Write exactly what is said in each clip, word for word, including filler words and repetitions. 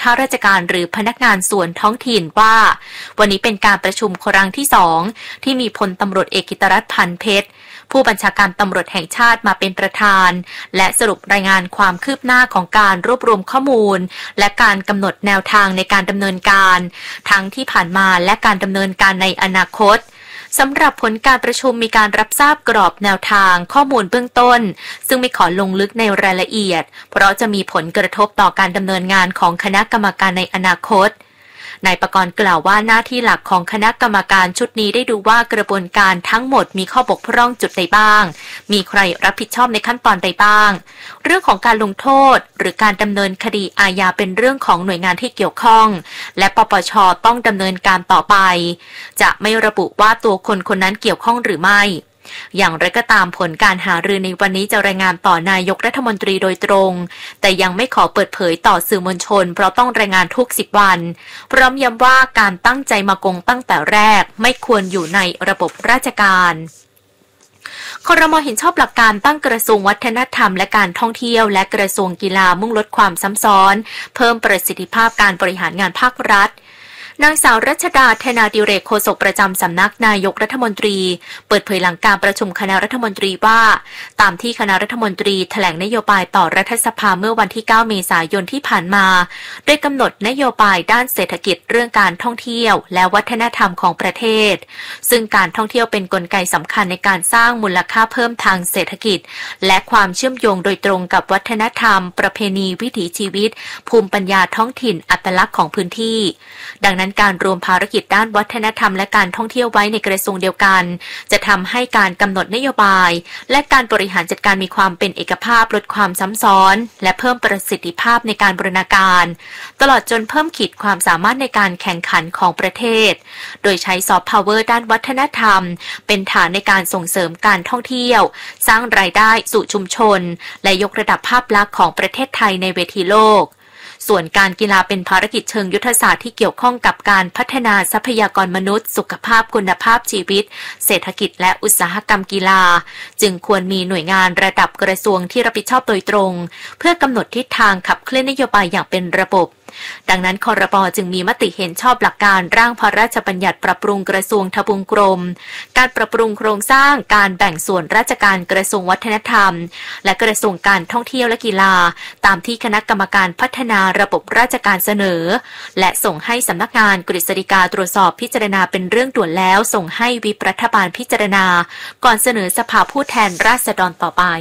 ข้าราชการหรือพนักงานส่วนท้องถิ่นว่าวันนี้เป็นการประชุมครั้งที่สองที่มีพลตำรวจเอกกิตรัตน์ พันเพชรผู้บัญชาการตำรวจแห่งชาติมาเป็นประธานและสรุปรายงานความคืบหน้าของการรวบรวมข้อมูลและการกำหนดแนวทางในการดำเนินการทั้งที่ผ่านมาและการดำเนินการในอนาคตสำหรับผลการประชุมมีการรับทราบกรอบแนวทางข้อมูลเบื้องต้นซึ่งไม่ขอลงลึกในรายละเอียดเพราะจะมีผลกระทบต่อการดำเนินงานของคณะกรรมการในอนาคตนายประกรณ์กล่าวว่าหน้าที่หลักของคณะกรรมการชุดนี้ได้ดูว่ากระบวนการทั้งหมดมีข้อบกพร่องจุดใดบ้างมีใครรับผิดชอบในขั้นตอนใดบ้างเรื่องของการลงโทษหรือการดำเนินคดีอาญาเป็นเรื่องของหน่วยงานที่เกี่ยวข้องและปปช.ต้องดำเนินการต่อไปจะไม่ระบุว่าตัวคนคนนั้นเกี่ยวข้องหรือไม่อย่างไรก็ตามผลการหารือในวันนี้จะรายงานต่อนายกรัฐมนตรีโดยตรงแต่ยังไม่ขอเปิดเผยต่อสื่อมวลชนเพราะต้องรายงานทุกสิบวันพร้อมย้ำว่าการตั้งใจมาโกงตั้งแต่แรกไม่ควรอยู่ในระบบราชการครม.เห็นชอบหลักการตั้งกระทรวงวัฒนธรรมและการท่องเที่ยวและกระทรวงกีฬามุ่งลดความซ้ำซ้อนเพิ่มประสิทธิภาพการบริหารงานภาครัฐนางสาวรัชดา ธนาดิเรกโฆษกประจำสำนักนายกรัฐมนตรีเปิดเผยหลังการประชุมคณะรัฐมนตรีว่าตามที่คณะรัฐมนตรีแถลงนโยบายต่อรัฐสภาเมื่อวันที่เก้าเมษายนที่ผ่านมาโดยกำหนดนโยบายด้านเศรษฐกิจเรื่องการท่องเที่ยวและวัฒนธรรมของประเทศซึ่งการท่องเที่ยวเป็นกลไกสำคัญในการสร้างมูลค่าเพิ่มทางเศรษฐกิจและความเชื่อมโยงโดยตรงกับวัฒนธรรมประเพณีวิถีชีวิตภูมิปัญญาท้องถิ่นอัตลักษณ์ของพื้นที่ดังนั้นการรวมภารกิจด้านวัฒนธรรมและการท่องเที่ยวไว้ในกระทรวงเดียวกันจะทำให้การกำหนดนโยบายและการบริหารจัดการมีความเป็นเอกภาพลดความซ้ำซ้อนและเพิ่มประสิทธิภาพในการบูรณาการตลอดจนเพิ่มขีดความสามารถในการแข่งขันของประเทศโดยใช้ซอฟต์พาวเวอร์ด้านวัฒนธรรมเป็นฐานในการส่งเสริมการท่องเที่ยวสร้างรายได้สู่ชุมชนและยกระดับภาพลักษณ์ของประเทศไทยในเวทีโลกส่วนการกีฬาเป็นภารกิจเชิงยุทธศาสตร์ที่เกี่ยวข้องกับการพัฒนาทรัพยากรมนุษย์สุขภาพคุณภาพชีวิตเศรษฐกิจและอุตสาหกรรมกีฬาจึงควรมีหน่วยงานระดับกระทรวงที่รับผิดชอบโดยตรงเพื่อกำหนดทิศทางขับเคลื่อนนโยบายอย่างเป็นระบบดังนั้นครป.จึงมีมติเห็นชอบหลักการร่างพระราชบัญญัติปรับปรุงกระทรวงทบวงกรมการปรับปรุงโครงสร้างการแบ่งส่วนราชการกระทรวงวัฒนธรรมและกระทรวงการท่องเที่ยวและกีฬาตามที่คณะกรรมการพัฒนาระบบราชการเสนอและส่งให้สำนักงานกฤษฎีกาตรวจสอบพิจารณาเป็นเรื่องด่วนแล้วส่งให้วิปรัฐบาลพิจารณาก่อนเสนอสภาผู้แทนราษฎรต่อไป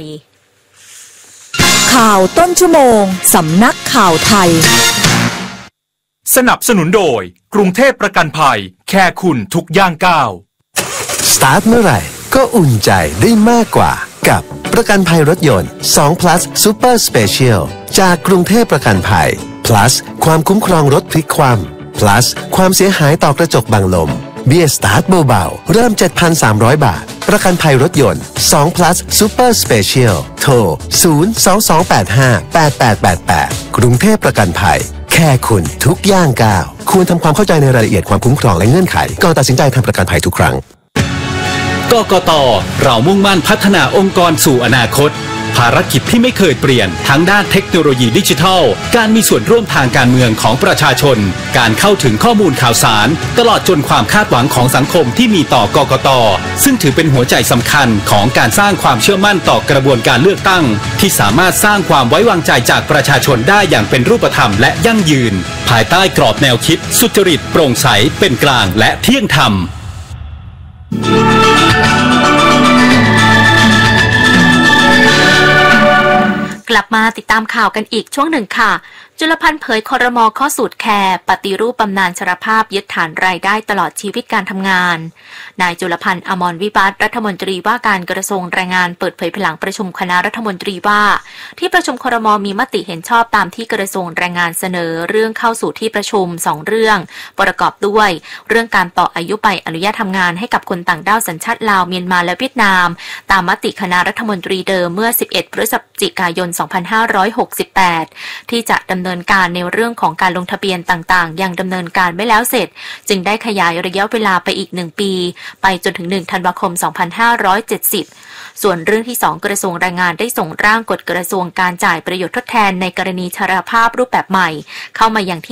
ข่าวต้นชั่วโมงสำนักข่าวไทยสนับสนุนโดยกรุงเทพประกันภัยแค่คุณทุกย่างก้าวสตาร์ทเมื่อไหร่ก็อุ่นใจได้มากกว่ากับประกันภัยรถยนต์สอง plus Super Special จากกรุงเทพประกันภัย plus ความคุ้มครองรถพลิกคว่ำ plus ความเสียหายต่อกระจกบังลมเบี้ยสตาร์ทเบาๆเริ่ม เจ็ดพันสามร้อย บาทประกันภัยรถยนต์สอง plus Super Special โทรศูนย์ สอง สอง แปด ห้า แปด แปด แปด แปดกรุงเทพประกันภัยแค่คุณทุกย่างก้าวควรทำความเข้าใจในรายละเอียดความคุ้มครองและเงื่อนไขก่อนตัดสินใจทำประกันภัยทุกครั้งกกต.เรามุ่งมั่นพัฒนาองค์กรสู่อนาคตภารกิจที่ไม่เคยเปลี่ยนทั้งด้านเทคโนโลยีดิจิทัลการมีส่วนร่วมทางการเมืองของประชาชนการเข้าถึงข้อมูลข่าวสารตลอดจนความคาดหวังของสังคมที่มีต่อกกต.ซึ่งถือเป็นหัวใจสำคัญของการสร้างความเชื่อมั่นต่อกระบวนการเลือกตั้งที่สามารถสร้างความไว้วางใจจากประชาชนได้อย่างเป็นรูปธรรมและยั่งยืนภายใต้กรอบแนวคิดสุจริตโปร่งใสเป็นกลางและเที่ยงธรรมกลับมาติดตามข่าวกันอีกช่วงหนึ่งค่ะจุลพันธ์เผยครม.ข้อสูตรแคร์ปฏิรูปบำนาญชราภาพยึดฐานรายได้ตลอดชีวิตการทำงานนายจุลพันธ์อมรวิบัติรัฐมนตรีว่าการกระทรวงแรงงานเปิดเผยภายหลังประชุมคณะรัฐมนตรีว่าที่ประชุมครม.มีมติเห็นชอบตามที่กระทรวงแรงงานเสนอเรื่องเข้าสู่ที่ประชุมสองเรื่องประกอบด้วยเรื่องการต่ออายุใบอนุญาตทำงานให้กับคนต่างด้าวสัญชาติลาวเมียนมาและเวียดนามตามมติคณะรัฐมนตรีเดิมเมื่อสิบเอ็ดพฤศจิกายนสองพันห้าร้อยหกสิบแปดที่จะดำเนินการในเรื่องของการลงทะเบียนต่างๆยังดำเนินการไม่แล้วเสร็จจึงได้ขยายระยะเวลาไปอีกหนึ่งปีไปจนถึงหนึ่งธันวาคมสองพันห้าร้อยเจ็ดสิบส่วนเรื่องที่สองกระทรวงแรงงานได้ส่งร่างกฎกระทรวงการจ่ายประโยชน์ทดแทนในกรณีชราภาพรูปแบบใหม่เข้ามาอย่างที่